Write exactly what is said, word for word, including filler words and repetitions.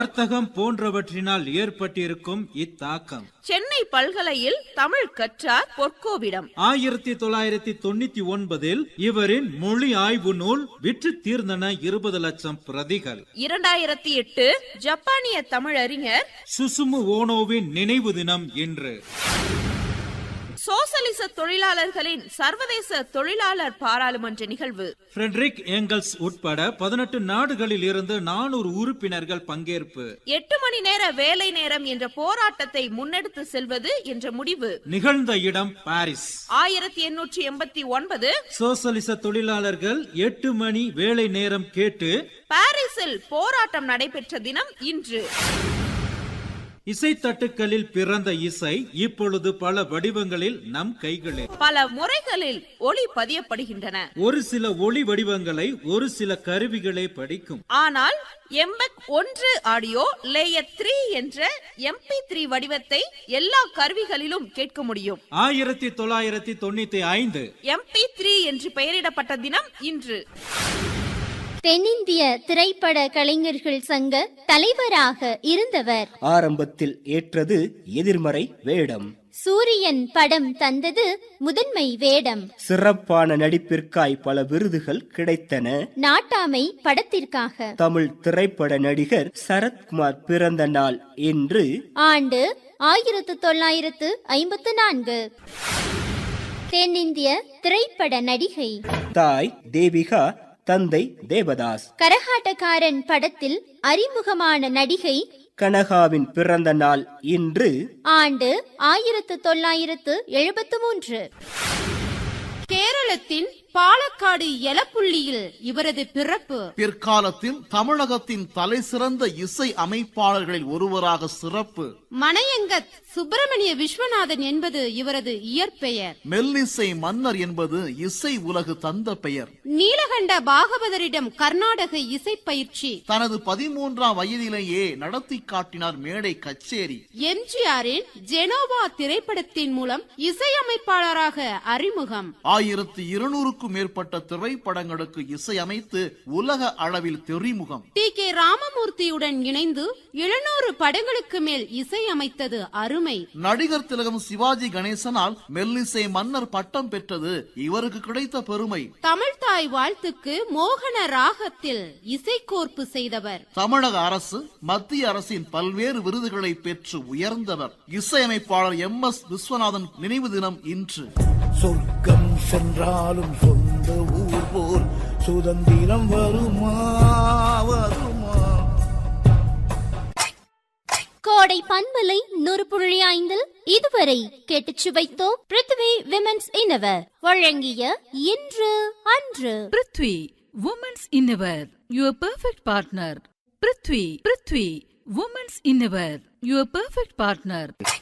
வர்த்தகம் போன்றவற்றினால் ஏற்பட்டிருக்கும் இத்தாக்கம். சென்னை பல்கலையில் தமிழ் கற்றார் பொற்கோவிடம். ஆயிரத்தி தொள்ளாயிரத்தி தொண்ணூத்தி ஒன்பதில் இவரின் மொழி ஆய்வு நூல் விற்று தீர்ந்தன இருபது லட்சம் பிரதிகள். இரண்டாயிரத்தி எட்டு ஜப்பானிய தமிழறிஞர் சுசுமு ஓனோவின் நினைவு தினம் இன்று. சோசலிச தொழிலாளர்களின் சர்வதேச தொழிலாளர் பாராளுமன்ற நிகழ்வு. ஃபிரெடரிக் ஏங்கல்ஸ் உட்பட பதினெட்டு நாடுகளில் இருந்து நானூறு உறுப்பினர்கள் பங்கேற்பு. எட்டு மணி நேர வேலை நேரம் என்ற போராட்டத்தை முன்னெடுத்து செல்வது என்ற முடிவு. நிகழ்ந்த இடம் பாரிஸ். ஆயிரத்தி எண்ணூற்றி எண்பத்தி ஒன்பது சோசலிச தொழிலாளர்கள் எட்டு மணி வேலை நேரம் கேட்டு பாரிஸில் போராட்டம் நடைபெற்ற தினம் இன்று. இசைத்தட்டுக்களில் பிறந்த இசை இப்பொழுது பல வடிவங்களில் நம் கைகளில் பல முறைகளில் ஒளி பதியப்படுகின்றன. ஒரு சில ஒளி வடிவங்களை ஒரு சில கருவிகளே படிக்கும். ஆனால் எம்பெக் ஒன்று ஆடியோ லேயர் த்ரீ என்ற எம்பி த்ரீ வடிவத்தை எல்லா கருவிகளிலும் கேட்க முடியும். ஆயிரத்தி தொள்ளாயிரத்தி தொண்ணூத்தி ஐந்து எம்பி த்ரீ என்று பெயரிடப்பட்ட தினம் இன்று. தென்னிந்திய திரைப்பட கலைஞர்கள் சங்க தலைவராக இருந்தவர். ஆரம்பத்தில் ஏற்றது எதிர்மறை வேடம். சூரியன் படம் தந்தது முதன்மை வேடம். சிறப்பான நடிப்பிற்காய் பல விருதுகள் கிடைத்தன. நாட்டாமை படத்திற்காக. தமிழ் திரைப்பட நடிகர் சரத்குமார் பிறந்த நாள் இன்று. ஆண்டு ஆயிரத்து தொள்ளாயிரத்து ஐம்பத்து நான்கு. தென்னிந்திய திரைப்பட நடிகை. தாய் தேவிகா, தந்தை தேவதாஸ். கரகாட்டக்காரன் படத்தில் அறிமுகமான நடிகை கனகாவின் பிறந்த நாள் இன்று. ஆண்டு ஆயிரத்து தொள்ளாயிரத்து எழுபத்து மூன்று. கேரளத்தின் பாலக்காடு எலப்புள்ளியில் இவரது பிறப்பு. பிற்காலத்தில் தமிழகத்தின் தலை சிறந்த இசை அமைப்பாளர்களில் ஒருவராக சிறப்பு. மணையங்கத் சுப்பிரமணிய விஸ்வநாதன் என்பது இவரது இயற்பெயர். மெல்லிசை மன்னர் என்பது இசை உலகு தந்த பெயர். நீலகண்ட பாகவதரிடம் கர்நாடக இசை பயிற்சி. தனது பதிமூன்றாம் வயதிலேயே நடத்தி காட்டினார் மேடை கச்சேரி. எம்ஜிஆரின் ஜெனோவா திரைப்படத்தின் மூலம் இசையமைப்பாளராக அறிமுகம். ஆயிரத்தி இருநூறுக்கும் மேற்பட்ட திரைப்படங்களுக்கு இசையமைத்து உலக அளவில் தெரிமுகம். டி கே ராமமூர்த்தியுடன் இணைந்து எழுநூறு படங்களுக்கு மேல் இசையமைத்தது அருமை. நடிகர் திலகம் சிவாஜி கணேசனால் மெல்லிசை மன்னர் பட்டம் பெற்றது இவருக்கு கிடைத்த பெருமை. தமிழ் தாய் வாழ்த்துக்கு மோகன ராகத்தில் இசைக்கோர்ப்பு செய்தவர். தமிழக அரசு மத்திய அரசின் பல்வேறு விருதுகளை பெற்று உயர்ந்தவர். இசையமைப்பாளர் எம் எஸ் விஸ்வநாதன் நினைவு தினம் இன்று. சொர்க்கம் சென்றாலும் சொந்த ஊர் போல் சுதந்திரம் வருமா வருமா. கோடை பண்பலை நூறு புள்ளி ஐந்தில் இதுவரை கேட்டுச் சுவைத்தோம் பிருத்வி விமென்ஸ் இன்னவர் வழங்கிய இன்று அன்று. Prithvi women's இன்னவர் your perfect partner. Prithvi Prithvi women's இன்னவர் your perfect partner.